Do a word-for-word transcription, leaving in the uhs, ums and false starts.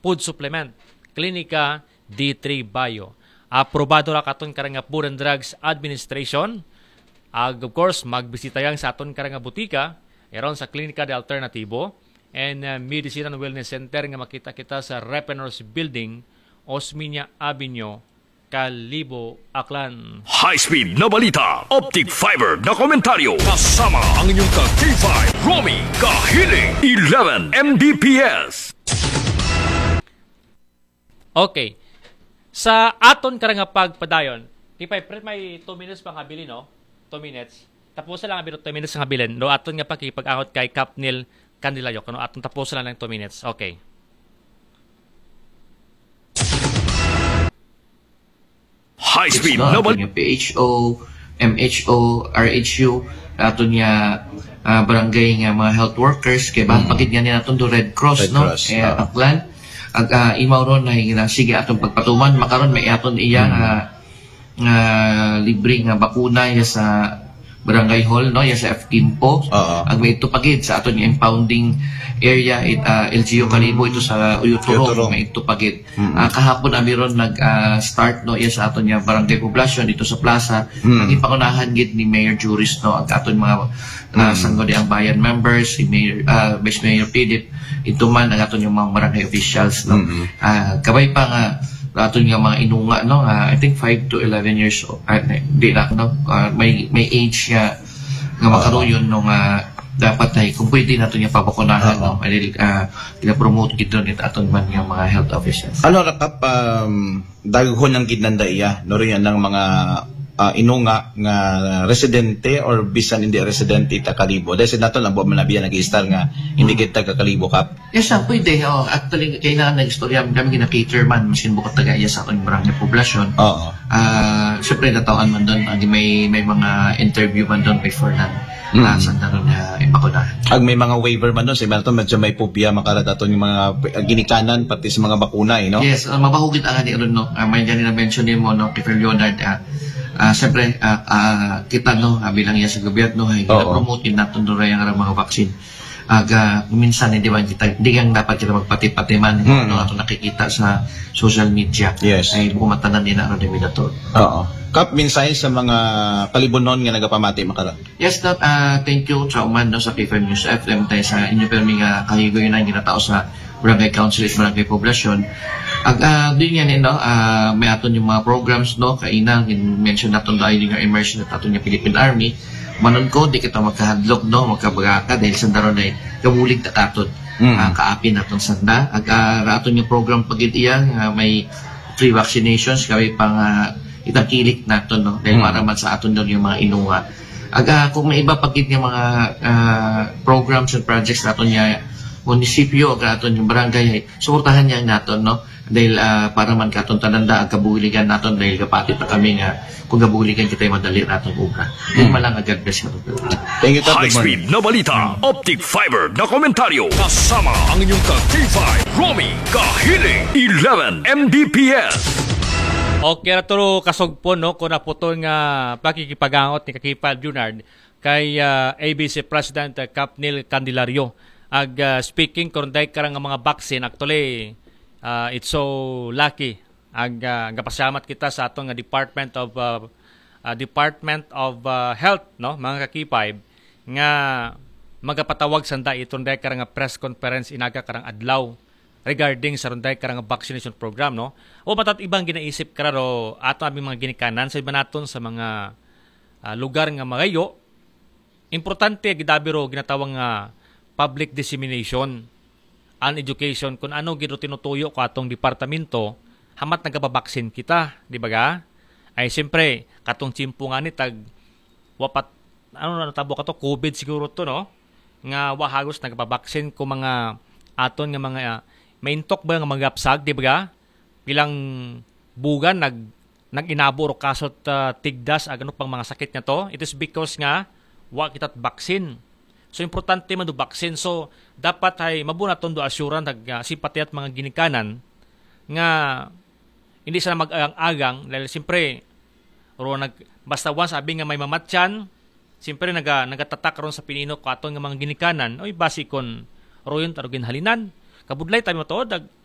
food supplement. Klinika D three Bio. Aprobado ra katon karang nga Food and Drugs Administration. Ag of course magbisita yang sa aton karang nga butika eron sa Klinika de Alternativo and uh, Medicine and Wellness Center nga makita kita sa Repenors Building, Osmeña Avenue, Kalibo, Aklan. High-speed na balita, optic fiber na komentaryo, kasama ang inyong ka-K five, Romy Kahiling, eleven M B P S. Okay. Sa aton karang nga pagpadayon, tipay pre may two minutes pang habilin, no? two minutes. Tapos lang abiro two minutes ang habilin. Do aton nga pakipag-angot kay Capnil Candilayo. Kano aton tapos lang ng two minutes. Okay. High speed no, no P H O, M H O, R H U, ato niya uh, barangay nga mga health workers kay ba mm. pagit nga niya naton do Red Cross, Red no Cross, eh uh. Aklan ag uh, imaw ron na sige atong pagpatuman makaron may aton iya nga mm. uh, libre nga bakuna ya sa barangay hall no ya sa F Kimpo uh-huh. ag may ito pagid sa aton impounding area it uh, L G U Kalibo ito sa Uyuturong may ito pagid mm-hmm. uh, kahapon abiron nag uh, start no ya sa aton ya barangay poblasyon dito sa plaza mm-hmm. naging pangunahan gid ni Mayor Juris no ag aton mga uh, mm-hmm. sangguniang bayan members si Mayor uh, Vice Mayor Philip ito man ang aton yung mga barangay officials no mm-hmm. uh, kabay pa nga aton nga mga inunga no uh, I think five to eleven years old uh, di na no uh, may may age nga nga makaroon no nga dapat ay kung pwede nato niya pabakunahan uh-huh. no uh, gina-promote gid nit aton man nga mga health officials. Ano ra kap um, daghon ang gidnanda iya no riyan ng mga uh, inunga nga residente or bisan hindi residente ta Kalibo dahil nato lang buwan manabiya nag-i-star nga hindi kita ka Kalibo kap. Yes, ah, pwede. Oh, actually kay na nag-istorya kami gina-cater man masin bukod taga iya sa aton barangay poblasyon. Oo. Ah, syempre natawan man doon may may mga interview man doon before na mm. uh, sanda ron na ibakunahan. Ag may mga waiver man doon, sabi nato medyo may popia makaradaton yung mga ginikanan pati sa mga bakuna eh, no? Yes, uh, mabahugit ang ani ron no. Uh, may dyan na mention mo no, Kifel Leonard. Uh, uh, Siyempre, uh, uh, kita no, uh, bilang iya sa gobyerno, ay gina-promote natin doon rin ang mga vaccine. Aga, uh, minsan hindi man kita, hindi kang dapat kita magpati-pati man, mm. no, ato nakikita sa social media. Yes. Ay kumatanan din na rin minator. Oo. Kap, minsay sa mga kalibunon nga nagapamati makaroon. Yes, that, uh, thank you sa uman no, sa K five News F M tayo sa inyo permi nga kahigoy na ginatao sa Barangay Council at Barangay Poblasyon. Ag uh, din yan, no, uh, may aton yung mga programs, no, kaina, mention natin dahil yung immersion at aton yung Philippine Army. Manon ko, di kita magkahadlok, no, magkabagaka dahil sa daron ay kabulig na aton, mm. uh, kaapin naton sanda. Ag uh, aton yung program pagit iyang, uh, may free vaccinations, kami pang uh, itakilik natin, no? Dahil mm. para man sa aton doon yung mga inunga. Aga, kung may iba pagit yung mga uh, programs and projects natin niya, munisipyo, aga aton yung barangay, suportahan niya natin, no? Dahil uh, para man katon tananda, ang kabuligan natin, dahil kapatid na kami nga, kung kabuligan kita yung madali natin ubra. Hindi mm. malang agad best natin. Thank you, Top. High speed na balita, mm. optic fiber na komentaryo, kasama ang inyong ka-K five, Romy Kahiling, eleven M B P S. Okay, naturo kasugpon, no, kung naputon nga pakikipagangot ni Kakipal Junard kay uh, A B C President uh, Capnil Candilario. Ag uh, speaking, kung dahil ka nga mga vaccine, actually, uh, it's so lucky. Ag uh, gapasamat kita sa atong uh, Department of uh, uh, Department of uh, Health, no, mga Kakipay, nga magapatawag sanda itong dahil ka nga press conference inaga karang adlaw regarding sa runday karang vaccination program, no? O batat ibang ginaisip kararo ato aming mga ginikanan sa iba naton sa mga uh, lugar nga magayo. Importante gidabiro ginatawang nga uh, public dissemination and education kung ano gid tinutuyo ko atong departamento hamat nagapabaksin kita, di ba ga? Ay siyempre katong chimpo nga ni tag wapat ano na natabo ka to COVID siguro to, no? Nga wahagos nagapabaksin ko mga aton nga mga uh, maintok ba nga magapsag, di ba? Bilang bugan, nag, nag-inabo o kasot uh, tigdas, agano pang mga sakit nga to. It is because nga, wa kita't vaccine. So, importante man do vaccine. So, dapat ay mabunaton do assurance, nag uh, simpati at mga ginikanan, nga hindi sana mag-agang, dahil siyempre, ro, nag, basta once, sabi nga may mamatyan, siyempre, nag, nagatatak ron sa pinino ko aton nga mga ginikanan, oy, basi kon, ro yun, tarugin halinan. Kabudlay tayo mo to, dag,